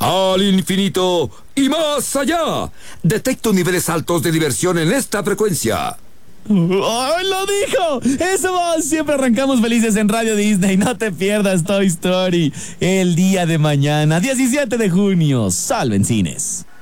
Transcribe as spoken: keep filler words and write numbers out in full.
al infinito y más allá. Detecto niveles altos de diversión en esta frecuencia. ¡Oh, lo dijo! ¡Eso va! Siempre arrancamos felices en Radio Disney. No te pierdas Toy Story el día de mañana, diecisiete de junio, solo en cines.